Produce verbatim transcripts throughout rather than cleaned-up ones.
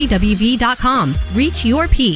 W V dot com. Reach your peak.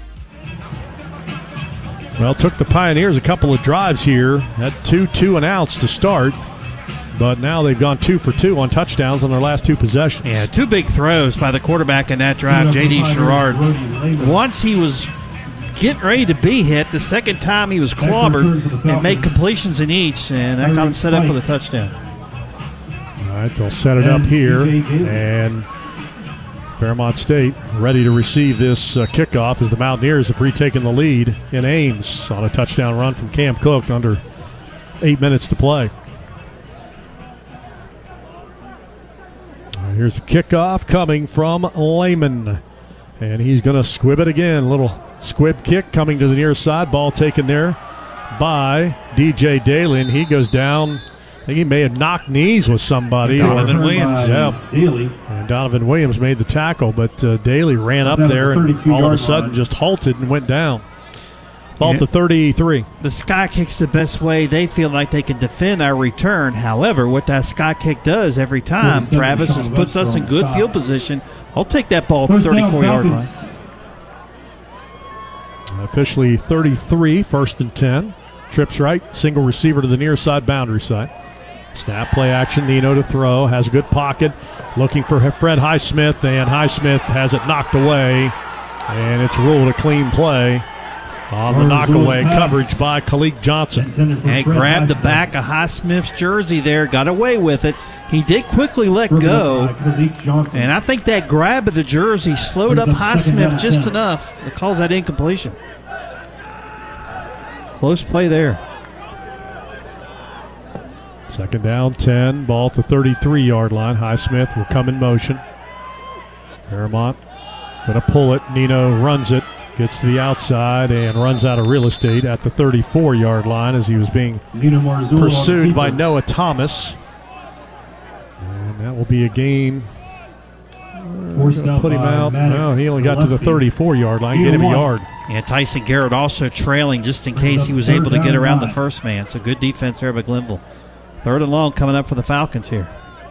Well, took the Pioneers a couple of drives here. Had two two and outs to start. But now they've gone two for two on touchdowns on their last two possessions. Yeah, two big throws by the quarterback in that drive, J D Sherrard. Once he was getting ready to be hit, the second time he was clobbered and made completions in each, and that got him set up for the touchdown. All right, they'll set it up here, and Fairmont State ready to receive this uh, kickoff as the Mountaineers have retaken the lead in Ames on a touchdown run from Cam Cook under eight minutes to play. Here's a kickoff coming from Lehman. And he's going to squib it again. Little squib kick coming to the near side. Ball taken there by D J Daly. And he goes down. I think he may have knocked knees with somebody. Donovan or, Williams. Yeah. Daly. And Donovan Williams made the tackle, but uh, Daly ran up there and all of a sudden line. just halted and went down. Ball yeah. to thirty-three. The sky kick's the best way they feel like they can defend our return. However, what that sky kick does every time, Travis, is puts us in good field position. I'll take that ball to the thirty-four-yard line. Officially thirty-three, first and ten. Trips right, single receiver to the near side boundary side. Snap, play action, Nino to throw. Has a good pocket, looking for Fred Highsmith, and Highsmith has it knocked away. And it's ruled a clean play. On the knockaway coverage by Khalid Johnson. And grabbed the back of Highsmith's jersey there, got away with it. He did quickly let go, and I think that grab of the jersey slowed up Highsmith just enough to cause that incompletion. Close play there. Second down, ten, ball to thirty-three-yard line. Highsmith will come in motion. Fairmont going to pull it. Nino runs it. Gets to the outside and runs out of real estate at the thirty-four-yard line as he was being pursued by Noah Thomas. And that will be a gain. Uh, put him out. No, he only got to the thirty-four-yard line. Get him a yard. And Tyson Garrett also trailing just in case he was able to get around the first man. So good defense there by Glenville. Third and long coming up for the Falcons here.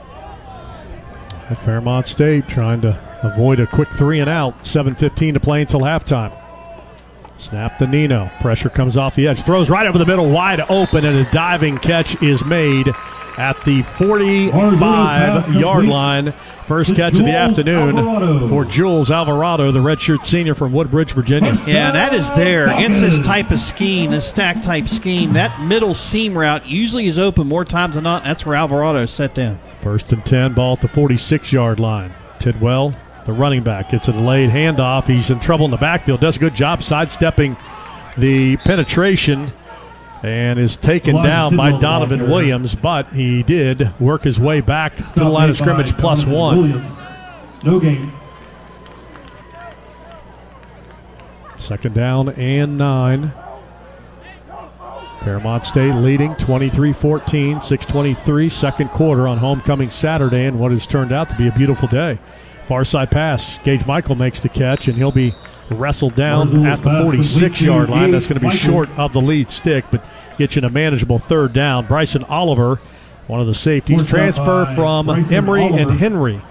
At Fairmont State trying to avoid a quick three and out. seven fifteen to play until halftime. Snap to Nino. Pressure comes off the edge. Throws right over the middle, wide open, and a diving catch is made at the forty-five-yard line. First catch of the afternoon for Jules Alvarado, the redshirt senior from Woodbridge, Virginia. Yeah, that is there. Against this type of scheme, this stack-type scheme, that middle seam route usually is open more times than not. That's where Alvarado is set down. First and ten, ball at the forty-six-yard line. Tidwell, the running back, gets a delayed handoff. He's in trouble in the backfield. Does a good job sidestepping the penetration and is taken Elijah down Tidwell by Donovan Williams, but he did work his way back Stop to the line of scrimmage plus Donovan one. Williams. No gain. Second down and nine. Fairmont State leading twenty-three fourteen, six twenty-three, second quarter on homecoming Saturday, and what has turned out to be a beautiful day. Far side pass. Gage Michael makes the catch, and he'll be wrestled down at the forty-six-yard line. That's going to be short of the lead stick, but gets you in a manageable third down. Bryson Oliver, one of the safeties, transfer from Emory and Henry.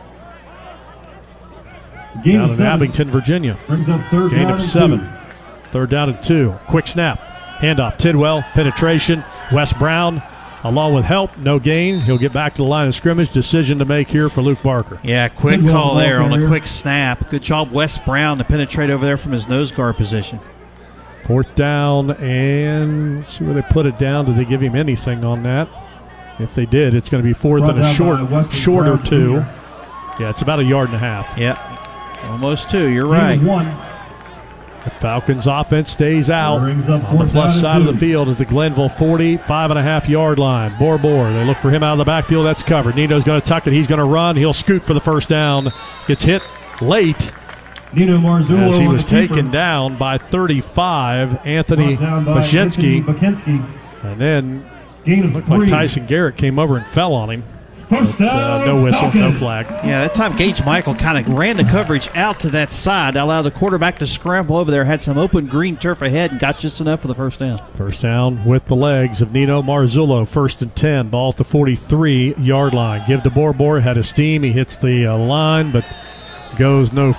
Down in Abington, Virginia. Gain of seven. Third down and two. Quick snap. Handoff. Tidwell. Penetration. Wes Brown, along with help. No gain. He'll get back to the line of scrimmage. Decision to make here for Luke Barker. Yeah, quick call there on a quick snap. Good job, Wes Brown, to penetrate over there from his nose guard position. Fourth down, and let's see where they put it down. Did they give him anything on that? If they did, it's going to be fourth and a short, shorter two. Yeah, it's about a yard and a half. Yep, almost two. You're right. The Falcons offense stays out on the plus side of the field at the Glenville forty-five and a half yard line. Bor Bor, they look for him out of the backfield. That's covered. Nino's going to tuck it. He's going to run. He'll scoot for the first down. Gets hit late Nino Marzullo as he was taken down by thirty-five, Anthony Baczynski. And then it looked like Tyson Garrett came over and fell on him. But, uh, no whistle, no flag. Yeah, that time Gage Michael kind of ran the coverage out to that side, allowed the quarterback to scramble over there, had some open green turf ahead, and got just enough for the first down. First down with the legs of Nino Marzullo. First and ten, ball at the forty-three yard line. Give to Bor Bor, had a steam. He hits the uh, line, but goes no